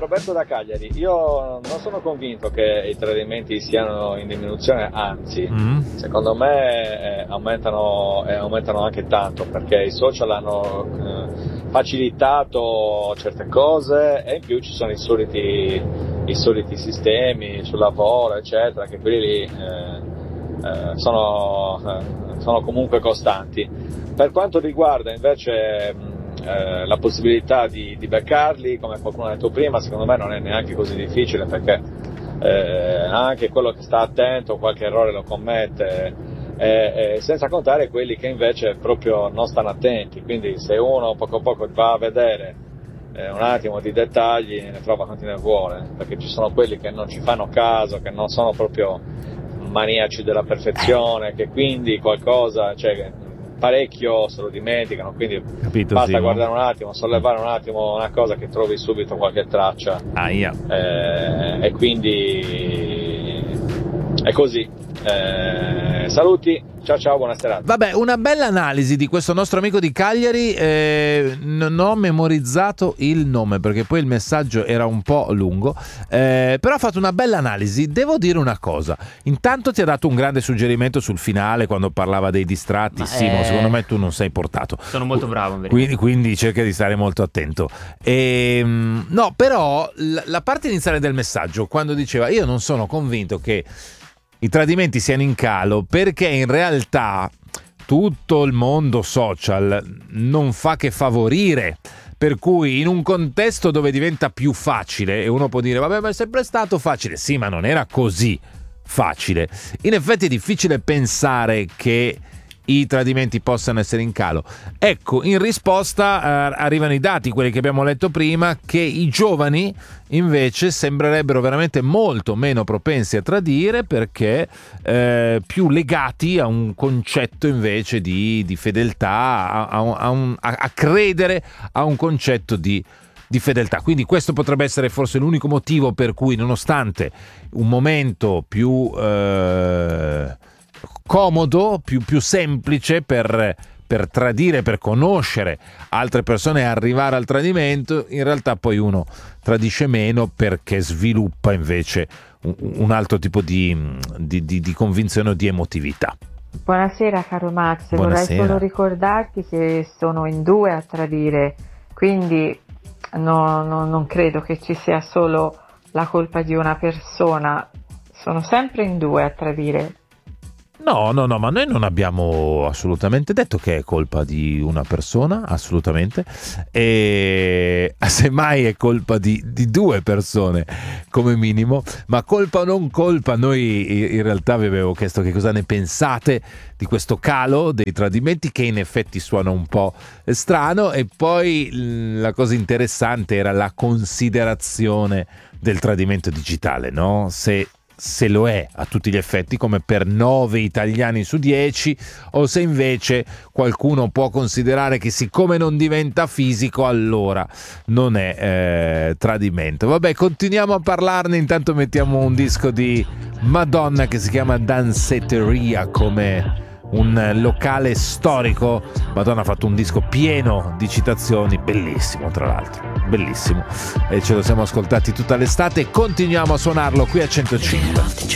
Roberto da Cagliari. Io non sono convinto che i tradimenti siano in diminuzione, anzi, secondo me aumentano anche tanto, perché i social hanno facilitato certe cose e in più ci sono i soliti sistemi sul lavoro, eccetera, che quelli lì sono comunque costanti. Per quanto riguarda invece la possibilità di beccarli, come qualcuno ha detto prima, secondo me non è neanche così difficile, perché anche quello che sta attento qualche errore lo commette, senza contare quelli che invece proprio non stanno attenti. Quindi se uno poco a poco va a vedere un attimo di dettagli, ne trova quanti ne vuole, perché ci sono quelli che non ci fanno caso, che non sono proprio maniaci della perfezione, che quindi qualcosa, parecchio se lo dimenticano, quindi capito, basta Simo? guardare un attimo, sollevare un attimo una cosa che trovi subito qualche traccia. E quindi è così. Saluti, ciao, buona serata. Vabbè, una bella analisi di questo nostro amico di Cagliari. Non ho memorizzato il nome perché poi il messaggio era un po' lungo, però ha fatto una bella analisi. Devo dire una cosa: intanto ti ha dato un grande suggerimento sul finale quando parlava dei distratti. Simo, secondo me tu non sei portato. Sono molto bravo in verità. Quindi cerca di stare molto attento. No, però la parte iniziale del messaggio, quando diceva io non sono convinto che i tradimenti siano in calo, perché in realtà tutto il mondo social non fa che favorire, per cui in un contesto dove diventa più facile, e uno può dire vabbè, ma è sempre stato facile, sì, ma non era così facile. In effetti è difficile pensare che i tradimenti possano essere in calo. Ecco, in risposta arrivano i dati, quelli che abbiamo letto prima, che i giovani invece sembrerebbero veramente molto meno propensi a tradire, perché più legati a un concetto invece di fedeltà, a credere a un concetto di fedeltà. Quindi questo potrebbe essere forse l'unico motivo per cui, nonostante un momento più comodo, più semplice per tradire, per conoscere altre persone e arrivare al tradimento, in realtà poi uno tradisce meno perché sviluppa invece un altro tipo di convinzione o di emotività. Buonasera caro Max, Buonasera. Vorrei solo ricordarti che sono in due a tradire, quindi non credo che ci sia solo la colpa di una persona, sono sempre in due a tradire. No, ma noi non abbiamo assolutamente detto che è colpa di una persona, assolutamente, e semmai è colpa di due persone come minimo, ma colpa o non colpa, noi in realtà vi avevo chiesto che cosa ne pensate di questo calo dei tradimenti, che in effetti suona un po' strano, e poi la cosa interessante era la considerazione del tradimento digitale, no? Se lo è a tutti gli effetti, come per 9 italiani su 10, o se invece qualcuno può considerare che siccome non diventa fisico allora non è tradimento. Vabbè, continuiamo a parlarne, intanto mettiamo un disco di Madonna che si chiama Danceteria, come un locale storico. Madonna ha fatto un disco pieno di citazioni, bellissimo tra l'altro, bellissimo, e ce lo siamo ascoltati tutta l'estate e continuiamo a suonarlo qui a 105.